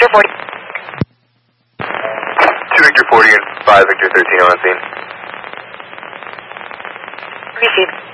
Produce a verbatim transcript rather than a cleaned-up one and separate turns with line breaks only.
Victor forty.
two Victor forty and five Victor thirteen on scene.
Received.